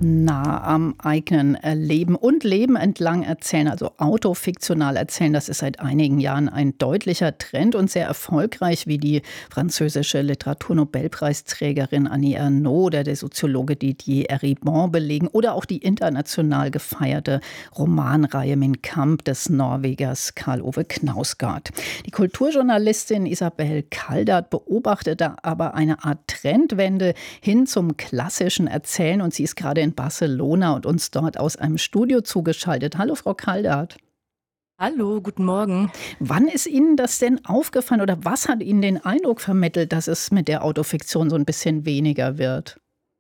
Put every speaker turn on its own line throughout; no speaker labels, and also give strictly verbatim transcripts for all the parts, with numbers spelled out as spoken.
nah am eigenen Leben und Leben entlang erzählen, also autofiktional erzählen. Das ist seit einigen Jahren ein deutlicher Trend und sehr erfolgreich, wie die französische Literaturnobelpreisträgerin Annie Ernaux oder der Soziologe Didier Eribon belegen oder auch die international gefeierte Romanreihe Mein Kampf des Norwegers Karl-Ove Knausgård. Die Kulturjournalistin Isabel Kaldert beobachtete aber eine Art Trendwende hin zum klassischen Erzählen und sie ist gerade in Barcelona und uns dort aus einem Studio zugeschaltet. Hallo, Frau Kaldert.
Hallo, guten Morgen.
Wann ist Ihnen das denn aufgefallen oder was hat Ihnen den Eindruck vermittelt, dass es mit der Autofiktion so ein bisschen weniger wird?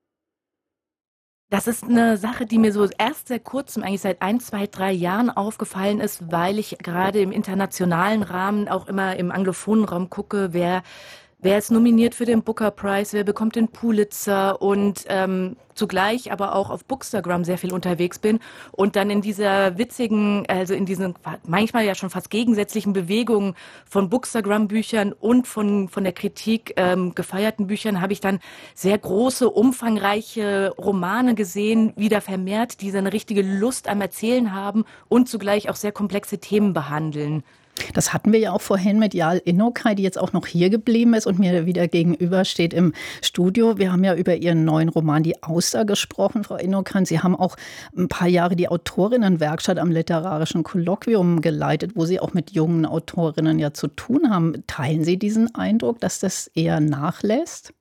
Das ist eine Sache, die mir so erst seit Kurzem, eigentlich seit ein, zwei, drei Jahren aufgefallen ist, weil ich gerade im internationalen Rahmen, auch immer im anglophonen Raum gucke, wer wer ist nominiert für den Booker Prize, wer bekommt den Pulitzer und ähm, zugleich aber auch auf Bookstagram sehr viel unterwegs bin und dann in dieser witzigen, also in diesen manchmal ja schon fast gegensätzlichen Bewegungen von Bookstagram-Büchern und von, von der Kritik ähm, gefeierten Büchern habe ich dann sehr große, umfangreiche Romane gesehen, wieder vermehrt, die so eine richtige Lust am Erzählen haben und zugleich auch sehr komplexe Themen behandeln.
Das hatten wir ja auch vorhin mit Jal Inokay, die jetzt auch noch hier geblieben ist und mir wieder gegenübersteht im Studio. Wir haben ja über Ihren neuen Roman Die Auster gesprochen, Frau Inokay. Sie haben auch ein paar Jahre die Autorinnenwerkstatt am Literarischen Kolloquium geleitet, wo Sie auch mit jungen Autorinnen ja zu tun haben. Teilen Sie diesen Eindruck, dass das eher nachlässt?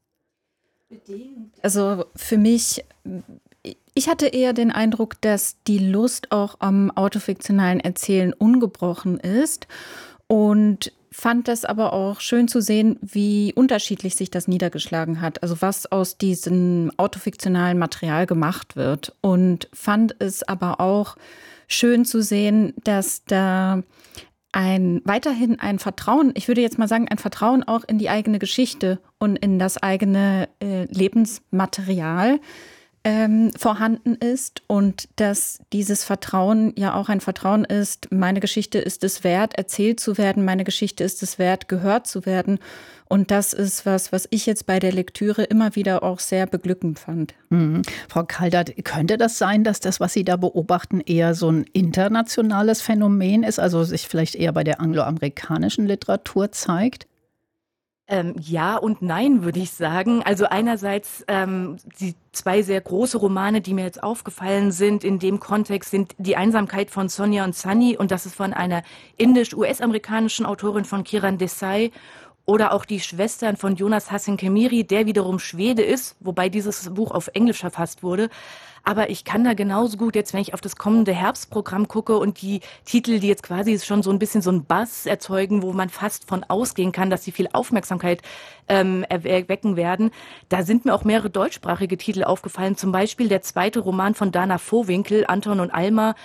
Also für mich, ich hatte eher den Eindruck, dass die Lust auch am autofiktionalen Erzählen ungebrochen ist und fand das aber auch schön zu sehen, wie unterschiedlich sich das niedergeschlagen hat. Also was aus diesem autofiktionalen Material gemacht wird. Und fand es aber auch schön zu sehen, dass da ein weiterhin ein Vertrauen, ich würde jetzt mal sagen, ein Vertrauen auch in die eigene Geschichte und in das eigene äh, Lebensmaterial ähm, vorhanden ist und dass dieses Vertrauen ja auch ein Vertrauen ist, meine Geschichte ist es wert, erzählt zu werden, meine Geschichte ist es wert, gehört zu werden. Und das ist was, was ich jetzt bei der Lektüre immer wieder auch sehr beglückend fand.
Mhm. Frau Kaldert, könnte das sein, dass das, was Sie da beobachten, eher so ein internationales Phänomen ist, also sich vielleicht eher bei der angloamerikanischen Literatur zeigt?
Ähm, ja und nein, würde ich sagen. Also einerseits ähm, die zwei sehr große Romane, die mir jetzt aufgefallen sind in dem Kontext, sind Die Einsamkeit von Sonia und Sunny und das ist von einer indisch-U S-amerikanischen Autorin von Kiran Desai oder auch Die Schwestern von Jonas Hassan Khemiri, der wiederum Schwede ist, wobei dieses Buch auf Englisch verfasst wurde. Aber ich kann da genauso gut jetzt, wenn ich auf das kommende Herbstprogramm gucke und die Titel, die jetzt quasi schon so ein bisschen so ein Buzz erzeugen, wo man fast von ausgehen kann, dass sie viel Aufmerksamkeit ähm, erwecken werden, da sind mir auch mehrere deutschsprachige Titel aufgefallen. Zum Beispiel der zweite Roman von Dana Vohwinkel, Anton und Alma,